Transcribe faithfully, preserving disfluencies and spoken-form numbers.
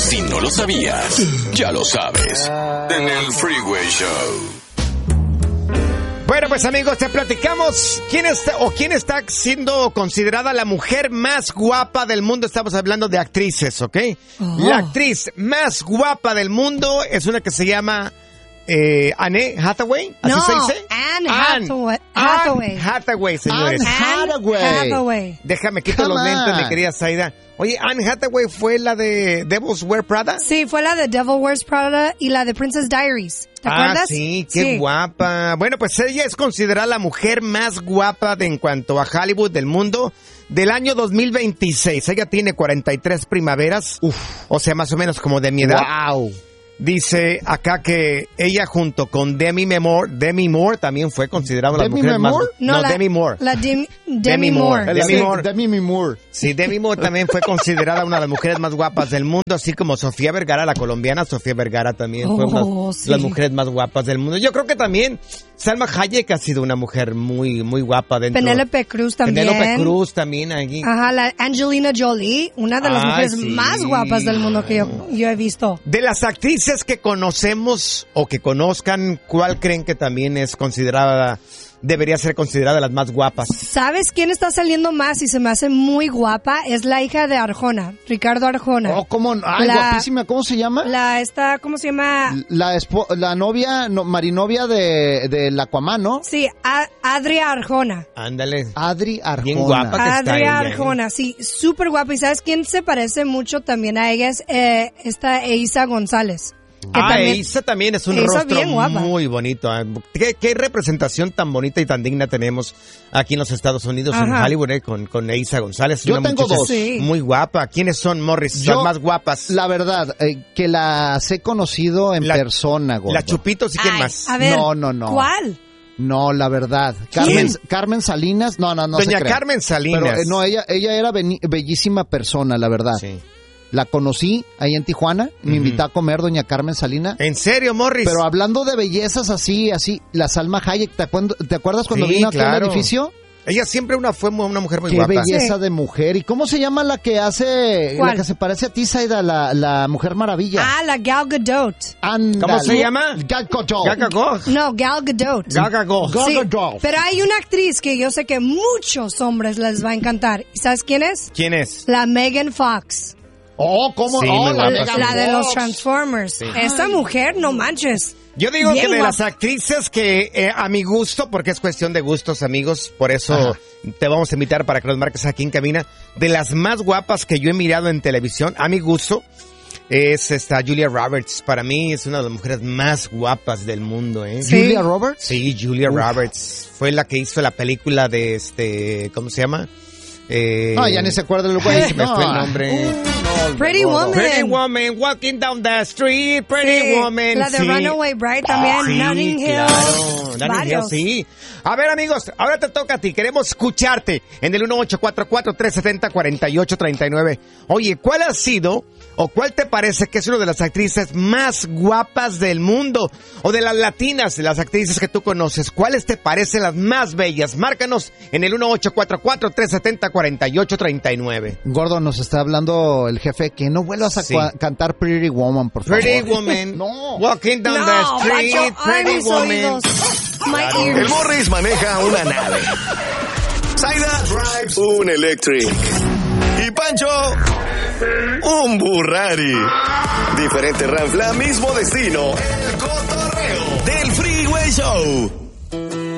Si no lo sabías, ya lo sabes. En el Freeway Show. Bueno, pues amigos, te platicamos quién está o quién está siendo considerada la mujer más guapa del mundo. Estamos hablando de actrices, ¿ok? Oh. La actriz más guapa del mundo es una que se llama eh, Anne Hathaway. ¿Así no, se dice? Anne Hathaway. Hathaway. Anne Hathaway, señores. Anne Hathaway. Hathaway. Déjame quitar los lentes, mi querida Zaida. Oye, Anne Hathaway fue la de Devil's Wear Prada. Sí, fue la de Devil Wears Prada y la de Princess Diaries. ¿Te acuerdas? Ah, sí, qué sí. guapa. Bueno, pues ella es considerada la mujer más guapa de, en cuanto a Hollywood del mundo del año dos mil veintiséis. Ella tiene cuarenta y tres primaveras. Uf. O sea, más o menos como de mi edad. Wow. Dice acá que ella junto con Demi Moore, Demi Moore también fue considerada la mujer más... No, no la, Demi Moore. La Demi, Demi Moore. Demi sí, Moore. Demi Moore. Sí, Demi Moore también fue considerada una de las mujeres más guapas del mundo, así como Sofía Vergara, la colombiana. Sofía Vergara también fue una Oh, de sí. las mujeres más guapas del mundo. Yo creo que también Salma Hayek ha sido una mujer muy, muy guapa dentro. Penélope Cruz también. Penélope Cruz también aquí. Ajá, la Angelina Jolie, una de las Ay, mujeres sí. más guapas del mundo que yo, yo he visto. De las actrices que conocemos o que conozcan, ¿cuál creen que también es considerada, debería ser considerada las más guapas? ¿Sabes quién está saliendo más y se me hace muy guapa? Es la hija de Arjona, Ricardo Arjona. Oh, ¿cómo? Ay, La- guapísima. ¿Cómo se llama? La esta, ¿cómo se llama? La, espo- la novia, no, marinovia de, de Aquaman, ¿no? Sí, A- Adria Arjona. Ándale. Adri Arjona. Bien guapa que está Adria ella, ¿eh? Arjona, sí, súper guapa. ¿Y sabes quién se parece mucho también a ella? Es eh, esta Eiza González. Que Ah, también- Eiza también es un Eiza rostro bien guapa. muy bonito. ¿eh? ¿Qué, qué representación tan bonita y tan digna tenemos aquí en los Estados Unidos, en Ajá. Hollywood, eh, con, con Eiza González. Yo una tengo muchacha dos. Sí. Muy guapa. ¿Quiénes son, Morris? Yo, las más guapas. La verdad, eh, que las he conocido en La- persona, gordo. La Chupitos y quién Ay, más. A ver, No, no, no. ¿cuál? No, la verdad. Carmen, Carmen Salinas, no, no, no Doña se crea. Carmen Salinas. Pero eh, no, ella, ella era beni- bellísima persona, la verdad. Sí. La conocí ahí en Tijuana, me Ujú. invitó a comer Doña Carmen Salinas. ¿En serio, Morris? Pero hablando de bellezas así, así, la Salma Hayek, ¿te, acuerdo- te acuerdas cuando Sí, vino aquí claro. al edificio? Ella siempre una fue una mujer muy Qué guapa. belleza Sí. de mujer. ¿Y cómo se llama la que hace, ¿Cuál? la que se parece a ti, Zaida, la, la Mujer Maravilla? Ah, la Gal Gadot. Ándale. ¿Cómo se llama? Gal Gadot. Gaga Go. No, Gal Gadot. Gaga Go. Gal Sí, Gadot. pero hay una actriz que yo sé que muchos hombres les va a encantar. ¿Y sabes quién es? ¿Quién es? La Megan Fox. Oh, ¿cómo? Sí, oh, muy la, guapa, Megan sí. La de los Fox. Transformers. Esta mujer, no manches. Yo digo Bien que de guapa. las actrices que eh, a mi gusto, porque es cuestión de gustos, amigos, por eso Ajá. te vamos a invitar para que nos marques aquí en cabina, de las más guapas que yo he mirado en televisión, a mi gusto, es esta Julia Roberts. Para mí es una de las mujeres más guapas del mundo, ¿eh? Sí. Julia Roberts. Sí, Julia Uf. Roberts. Fue la que hizo la película de este, ¿cómo se llama? Eh, No, ya ni se acuerda el güey. ay, se me fue el nombre. Pretty Woman. Pretty Woman, walking down the street, Pretty Sí, Woman. la de sí. Runaway Bride también, Sí, Notting Hill. claro, Notting Hill, varios. sí. A ver, amigos, ahora te toca a ti. Queremos escucharte en el uno ocho cuatro cuatro, tres siete cero, cuatro ocho tres nueve. Oye, ¿cuál ha sido o cuál te parece que es una de las actrices más guapas del mundo? O de las latinas, de las actrices que tú conoces. ¿Cuáles te parecen las más bellas? Márcanos en el uno ocho cuatro cuatro, tres siete cero, cuatro ocho tres nueve. Gordo, nos está hablando el jefe que no vuelvas a Sí. cua- cantar Pretty Woman, por favor. Pretty Woman, No. walking down No, the street, Pancho, ay, Pretty mis Woman. oídos. My El ears. Morris maneja una nave. Zaida drives un Electric. Y Pancho, un Burrari. Diferente ranfla, mismo destino. El cotorreo del Freeway Show.